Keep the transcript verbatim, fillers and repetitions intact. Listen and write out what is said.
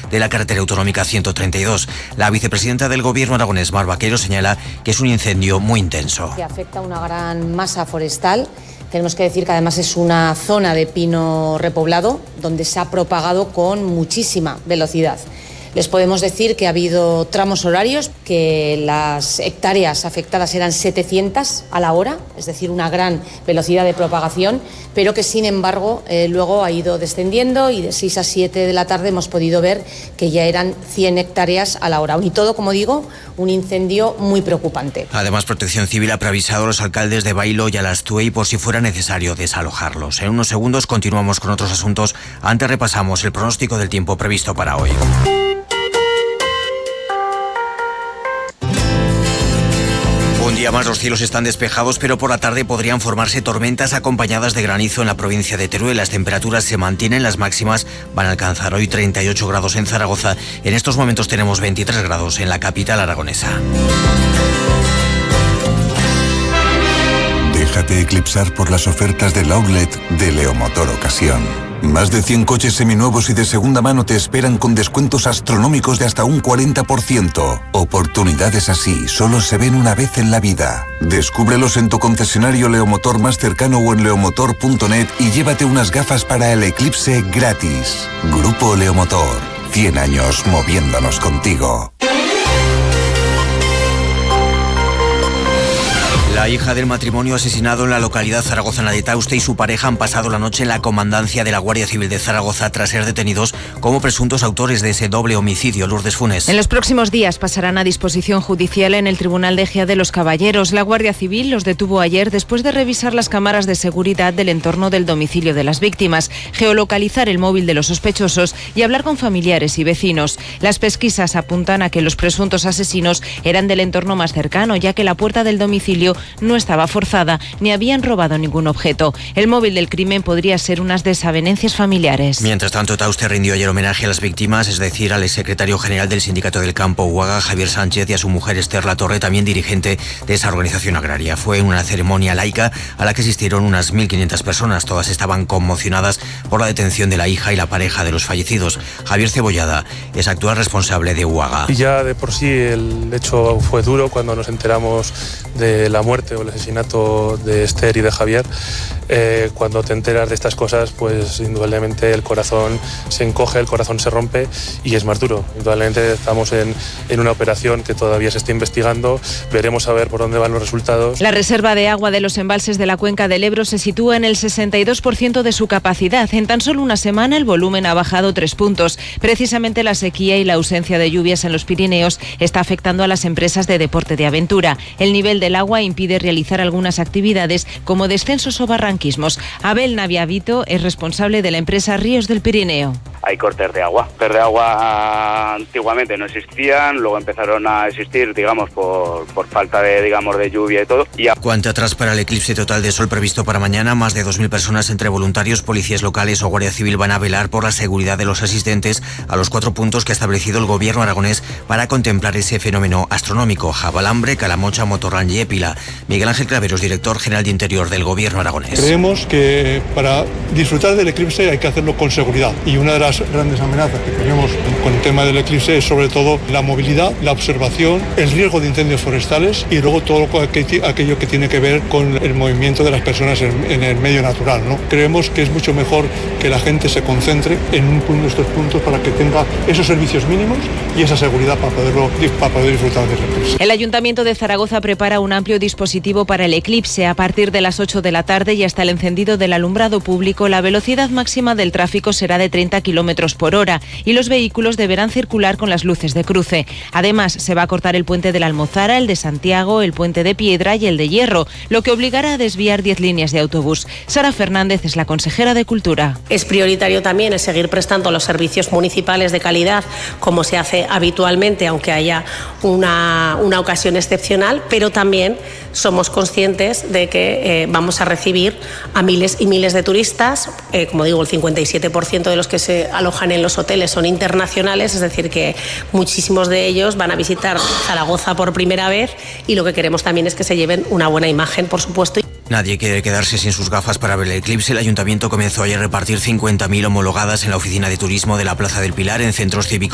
de la carretera autonómica ciento treinta y dos. La vicepresidenta del Gobierno aragonés, Mar Vaquero, señala que es un incendio muy intenso. Que afecta a una gran masa forestal. Tenemos que decir que además es una zona de pino repoblado donde se ha propagado con muchísima velocidad. Les podemos decir que ha habido tramos horarios, que las hectáreas afectadas eran setecientas a la hora, es decir, una gran velocidad de propagación, pero que sin embargo eh, luego ha ido descendiendo y de seis a siete de la tarde hemos podido ver que ya eran cien hectáreas a la hora. Y todo, como digo, un incendio muy preocupante. Además, Protección Civil ha preavisado a los alcaldes de Bailo y Alastuey por si fuera necesario desalojarlos. En unos segundos continuamos con otros asuntos. Antes repasamos el pronóstico del tiempo previsto para hoy. Un día más los cielos están despejados, pero por la tarde podrían formarse tormentas acompañadas de granizo en la provincia de Teruel. Las temperaturas se mantienen, las máximas van a alcanzar hoy treinta y ocho grados en Zaragoza. En estos momentos tenemos veintitrés grados en la capital aragonesa. Déjate eclipsar por las ofertas del outlet de Leomotor Ocasión. Más de cien coches seminuevos y de segunda mano te esperan con descuentos astronómicos de hasta un cuarenta por ciento. Oportunidades así solo se ven una vez en la vida. Descúbrelos en tu concesionario Leomotor más cercano o en leomotor punto net y llévate unas gafas para el eclipse gratis. Grupo Leomotor, cien años moviéndonos contigo. La hija del matrimonio asesinado en la localidad zaragozana de Tauste y su pareja han pasado la noche en la comandancia de la Guardia Civil de Zaragoza tras ser detenidos como presuntos autores de ese doble homicidio. Lourdes Funes. En los próximos días pasarán a disposición judicial en el Tribunal de Ejea de los Caballeros. La Guardia Civil los detuvo ayer después de revisar las cámaras de seguridad del entorno del domicilio de las víctimas, geolocalizar el móvil de los sospechosos y hablar con familiares y vecinos. Las pesquisas apuntan a que los presuntos asesinos eran del entorno más cercano, ya que la puerta del domicilio no estaba forzada ni habían robado ningún objeto. El móvil del crimen podría ser unas desavenencias familiares. Mientras tanto, Tauste rindió ayer homenaje a las víctimas, es decir, al exsecretario general del Sindicato del Campo Uaga, Javier Sánchez, y a su mujer Esther Latorre, también dirigente de esa organización agraria. Fue una ceremonia laica a la que asistieron unas mil quinientas personas. Todas estaban conmocionadas por la detención de la hija y la pareja de los fallecidos. Javier Cebollada es actual responsable de Uaga. Y ya de por sí el hecho fue duro cuando nos enteramos de la muerte o el asesinato de Esther y de Javier. Eh, cuando te enteras de estas cosas, pues indudablemente el corazón se encoge, el corazón se rompe y es más duro. Indudablemente estamos en, en una operación que todavía se está investigando, veremos a ver por dónde van los resultados. La reserva de agua de los embalses de la cuenca del Ebro se sitúa en el sesenta y dos por ciento de su capacidad. En tan solo una semana el volumen ha bajado tres puntos. Precisamente la sequía y la ausencia de lluvias en los Pirineos está afectando a las empresas de deporte de aventura. El nivel del agua impide realizar algunas actividades como descensos o barranquismos. Abel Naviavito es responsable de la empresa Ríos del Pirineo. Hay cortes de agua. Cortes de agua antiguamente no existían, luego empezaron a existir, digamos, por, por falta de, digamos, de lluvia y todo. Y a... Cuenta atrás para el eclipse total de sol previsto para mañana. Más de dos mil personas entre voluntarios, policías locales o Guardia Civil van a velar por la seguridad de los asistentes a los cuatro puntos que ha establecido el Gobierno aragonés para contemplar ese fenómeno astronómico: Jabalambre, Calamocha, Motorrán y Épila. Miguel Ángel Claveros, director general de Interior del Gobierno aragonés. Creemos que para disfrutar del eclipse hay que hacerlo con seguridad, y una de las grandes amenazas que tenemos con el tema del eclipse es sobre todo la movilidad, la observación, el riesgo de incendios forestales y luego todo aquello que tiene que ver con el movimiento de las personas en, en el medio natural, ¿no? Creemos que es mucho mejor que la gente se concentre en un punto de estos puntos para que tenga esos servicios mínimos y esa seguridad para, poderlo, para poder disfrutar del eclipse. El Ayuntamiento de Zaragoza prepara un amplio dispositivo para el eclipse. A partir de las ocho de la tarde y hasta el encendido del alumbrado público, la velocidad máxima del tráfico será de treinta kilómetros por hora y los vehículos deberán circular con las luces de cruce. Además, se va a cortar el puente de la Almozara, el de Santiago, el puente de Piedra y el de Hierro, lo que obligará a desviar diez líneas de autobús. Sara Fernández es la consejera de Cultura. Es prioritario también el seguir prestando los servicios municipales de calidad como se hace habitualmente, aunque haya una, una ocasión excepcional, pero también somos conscientes de que eh, vamos a recibir a miles y miles de turistas. Eh, como digo, el cincuenta y siete por ciento de los que se alojan en los hoteles son internacionales, es decir, que muchísimos de ellos van a visitar Zaragoza por primera vez y lo que queremos también es que se lleven una buena imagen, por supuesto. Nadie quiere quedarse sin sus gafas para ver el eclipse. El Ayuntamiento comenzó ayer a repartir cincuenta mil homologadas en la oficina de turismo de la Plaza del Pilar, en centros cívicos